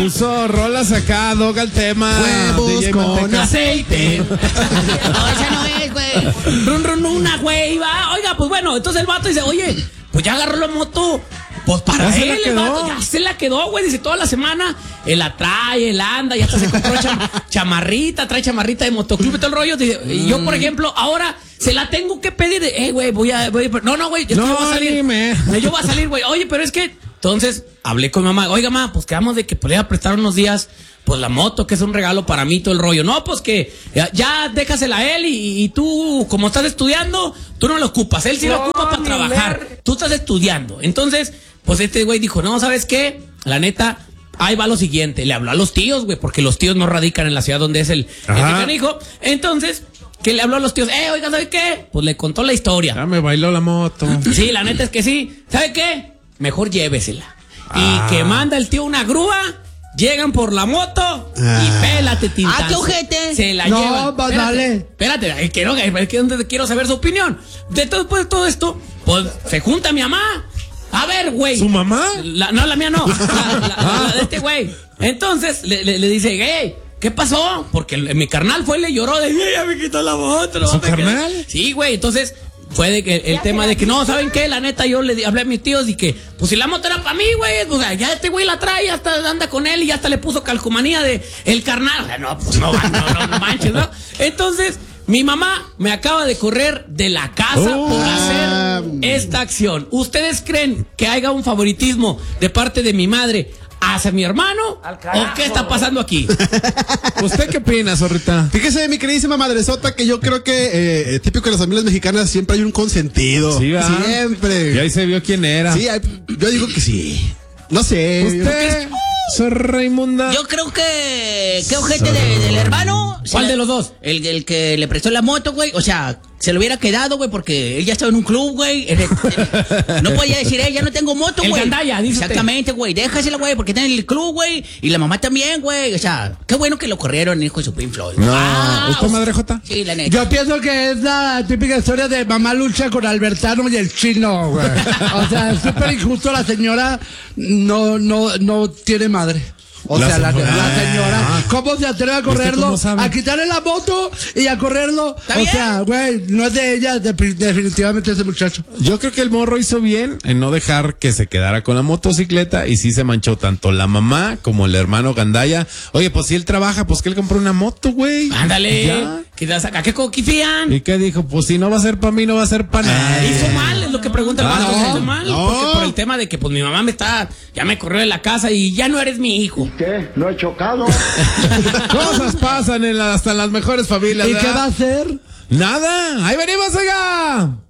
Puso rolas acá, Doga el tema. Huevos con aceite. No, esa no es, güey. Run, una, güey, va. Oiga, pues bueno, entonces el vato dice, oye, pues ya agarró la moto. Pues para él, el vato ya se la quedó, güey. Dice, toda la semana él la trae, él anda, ya hasta se compró chamarrita, trae chamarrita de motoclub y todo el rollo. Dice, y yo, por ejemplo, ahora se la tengo que pedir. Güey, voy a. No, güey, yo voy a salir. Yo voy a salir, güey. Oye, pero es que. Entonces, hablé con mi mamá. Oiga, mamá, pues quedamos de que podía prestar unos días. Pues la moto, que es un regalo para mí, todo el rollo. No, pues que ya déjasela a él y tú, como estás estudiando, tú no lo ocupas. Él sí lo ocupa para trabajar. Tú estás estudiando. Entonces, pues este güey dijo, no, ¿sabes qué? La neta, ahí va lo siguiente. Le habló a los tíos, güey, porque los tíos no radican en la ciudad donde es el canijo. Entonces, que le habló a los tíos, oiga, ¿sabe qué? Pues le contó la historia. Ya me bailó la moto. Sí, la neta es que sí. ¿Sabe qué? Mejor llévesela. Y que manda el tío una grúa. Llegan por la moto y pélate, tintazo. ¡Ah, qué ojete! Se la no, llevan. No, dale. Espérate, es que quiero saber su opinión. Después de todo esto, pues se junta mi mamá. A ver, güey. ¿Su mamá? No, la mía no. La de este güey. Entonces le dice, ¿qué pasó? Porque mi carnal fue y le lloró de, ya me quitó la moto. ¿Su carnal? Sí, güey, entonces... Fue de que el tema de que no, ¿saben qué? La neta, yo le hablé a mis tíos y que, pues si la moto era para mí, güey, pues ya este güey la trae, hasta anda con él y ya hasta le puso calcomanía de el carnal. O sea, no, pues no manches, ¿no? Entonces, mi mamá me acaba de correr de la casa por hacer esta acción. ¿Ustedes creen que haya un favoritismo de parte de mi madre hacia mi hermano? ¿O qué está pasando aquí? ¿Usted qué opina, zorrita? Fíjese, mi queridísima madresota, que yo creo que típico de las familias mexicanas siempre hay un consentido. Sí, ¿verdad? Siempre. Y ahí se vio quién era. Sí, yo digo que sí. No sé. ¿Usted, Sor Raimunda? Yo creo que... ¿Qué ojete del hermano? ¿Cuál de los dos? El que le prestó la moto, güey. O sea, se lo hubiera quedado, güey, porque él ya estaba en un club, güey. No podía decir, ya no tengo moto, güey. El gandalla, dice exactamente, güey. Déjasela, güey, porque está en el club, güey. Y la mamá también, güey. O sea, qué bueno que lo corrieron, hijo de su Pink Floyd. No. ¿Usted, madre Jota? Sí, la neta. Yo pienso que es la típica historia de mamá lucha con Albertano y el chino, güey. O sea, es súper injusto. La señora no tiene madre. O sea, la señora, ¿cómo se atreve a correrlo? A quitarle la moto y a correrlo. O sea, güey, no es de ella, definitivamente ese muchacho. Yo creo que el morro hizo bien en no dejar que se quedara con la motocicleta y sí se manchó tanto la mamá como el hermano Gandaya. Oye, pues si él trabaja, pues que él compró una moto, güey. Ándale. ¿A qué confían? ¿Y qué dijo? Pues si no va a ser para mí, no va a ser para nadie. Hizo mal, es lo que pregunta el vato. Hizo mal. Porque por el tema de que pues mi mamá ya me corrió de la casa y ya no eres mi hijo. ¿Qué? ¿No he chocado? Cosas pasan hasta en las mejores familias. ¿Y qué va a hacer? Nada. Ahí venimos, oiga.